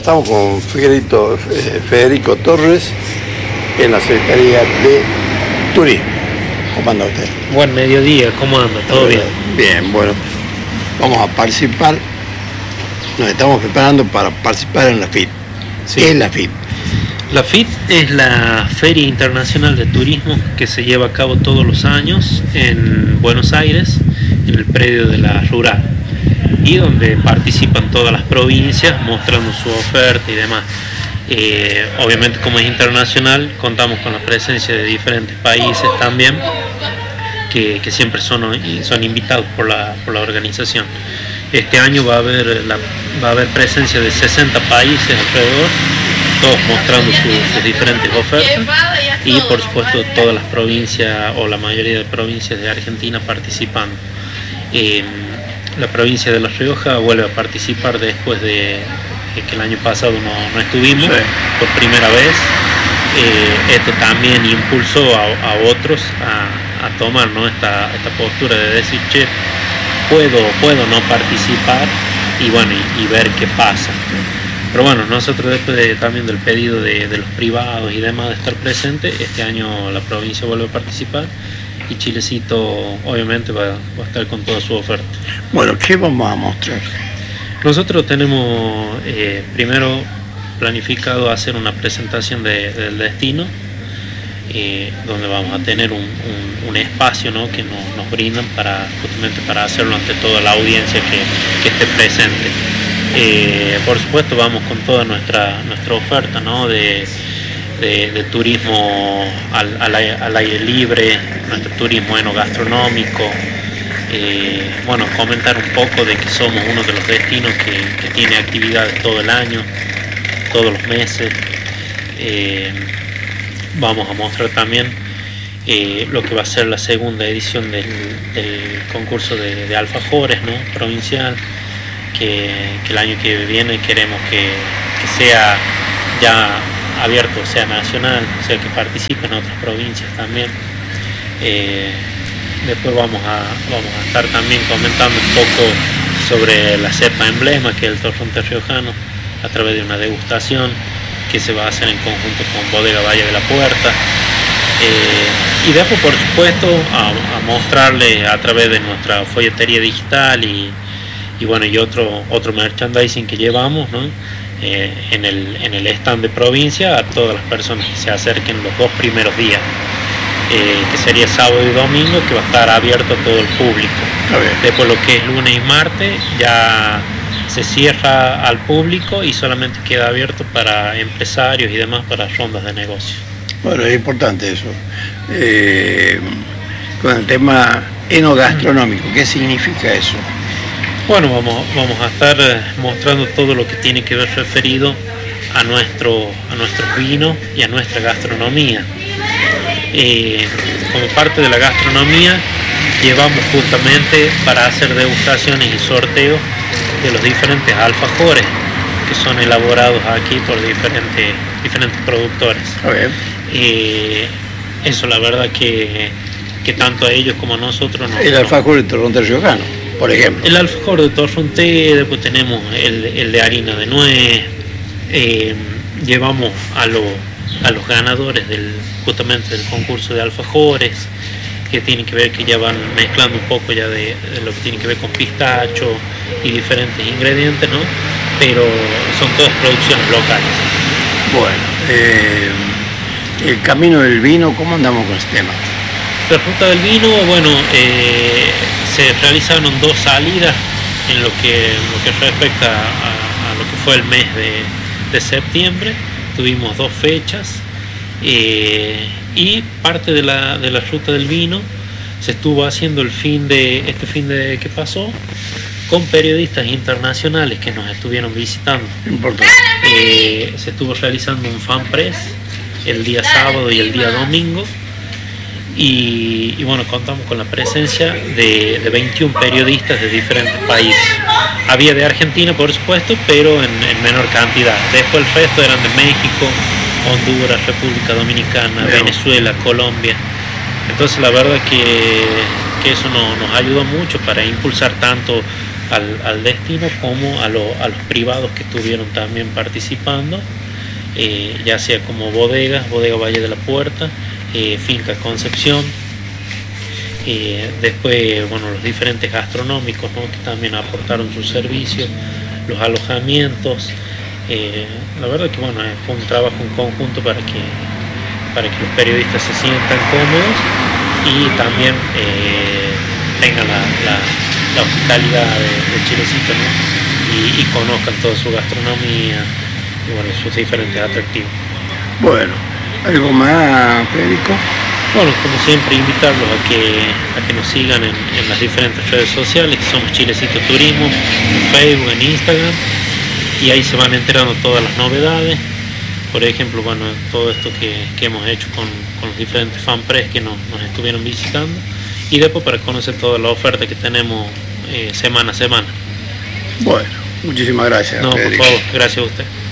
estamos con Federico Torres en la Secretaría de Turismo. ¿Cómo anda usted? Buen mediodía, ¿cómo anda? ¿Todo bien? Bien, bueno. Vamos a participar. Nos estamos preparando para participar en la FIT. Sí. ¿Qué es la FIT? La FIT es la Feria Internacional de Turismo que se lleva a cabo todos los años en Buenos Aires, en el predio de la Rural, y donde participan todas las provincias mostrando su oferta y demás. Obviamente, como es internacional, contamos con la presencia de diferentes países también, que siempre son invitados por la organización. Este año va a haber presencia de 60 países alrededor, todos mostrando sus diferentes ofertas, y por supuesto todas las provincias o la mayoría de provincias de Argentina participando. La provincia de La Rioja vuelve a participar después de que el año pasado no estuvimos, sí, por primera vez. Esto también impulsó a otros a tomar, ¿no?, esta postura de decir, che, puedo no participar y ver qué pasa. Pero bueno, nosotros después también del pedido de los privados y demás de estar presente, este año la provincia vuelve a participar y Chilecito obviamente va a estar con toda su oferta. Bueno, ¿qué vamos a mostrar? Nosotros tenemos primero planificado hacer una presentación del destino, donde vamos a tener un espacio, ¿no?, que nos brindan justamente para hacerlo ante toda la audiencia que esté presente. Por supuesto vamos con toda nuestra oferta, ¿no?, de turismo al aire libre, nuestro turismo enogastronómico. Bueno, comentar un poco de que somos uno de los destinos que tiene actividades todo el año, todos los meses. Vamos a mostrar también lo que va a ser la segunda edición del concurso de alfajores, ¿no?, provincial, que el año que viene queremos que sea ya abierto, sea nacional, o sea que participen otras provincias también. Después vamos a estar también comentando un poco sobre la cepa emblema, que es el torrontés riojano, a través de una degustación que se va a hacer en conjunto con Bodega Valle de la Puerta. Y después, por supuesto, a mostrarle a través de nuestra folletería digital y otro merchandising que llevamos, ¿no?, en el stand de provincia, a todas las personas que se acerquen los 2 primeros días, que sería sábado y domingo, que va a estar abierto a todo el público. Después, lo que es lunes y martes ya se cierra al público y solamente queda abierto para empresarios y demás, para rondas de negocio. Bueno, es importante eso. Con el tema enogastronómico, ¿qué significa eso? Bueno, vamos a estar mostrando todo lo que tiene que ver referido a nuestros vinos y a nuestra gastronomía. Como parte de la gastronomía, llevamos justamente para hacer degustaciones y sorteos de los diferentes alfajores que son elaborados aquí por diferentes productores. Eso, la verdad que tanto a ellos como a nosotros el alfajor de torrontés riojano, por ejemplo. El alfajor de torrontés, después tenemos el de harina de nuez. Llevamos a los ganadores justamente del concurso de alfajores, que tienen que ver, que ya van mezclando un poco ya de lo que tiene que ver con pistacho y diferentes ingredientes, ¿no? Pero son todas producciones locales. Bueno, el camino del vino, ¿cómo andamos con este tema? La ruta del vino, bueno, se realizaron 2 salidas en lo que respecta a lo que fue el mes de septiembre. Tuvimos 2 fechas, y parte de la ruta del vino se estuvo haciendo este fin de que pasó, con periodistas internacionales que nos estuvieron visitando. Importante. Se estuvo realizando un fan press el día sábado y el día domingo, y bueno, contamos con la presencia de 21 periodistas de diferentes países. Había de Argentina, por supuesto, pero en menor cantidad. Después el resto eran de México, Honduras, República Dominicana, Venezuela, Colombia. Entonces la verdad que eso nos ayudó mucho para impulsar tanto al destino como a los privados que estuvieron también participando, ya sea como bodega Valle de la Puerta, Finca Concepción, después bueno, los diferentes gastronómicos, ¿no?, que también aportaron sus servicios, los alojamientos. La verdad que bueno, fue un trabajo en conjunto para que los periodistas se sientan cómodos y también tengan la hospitalidad de Chilecito, ¿no?, y conozcan toda su gastronomía y bueno, sus diferentes atractivos. Bueno, ¿algo más, Federico? Bueno, como siempre, invitarlos a que nos sigan en las diferentes redes sociales, que somos Chilecito Turismo, en Facebook, en Instagram, y ahí se van enterando todas las novedades. Por ejemplo, bueno, todo esto que hemos hecho con los diferentes fanpress que nos estuvieron visitando, y después para conocer toda la oferta que tenemos semana a semana. Bueno, muchísimas gracias. No, Federico. por favor, gracias a usted.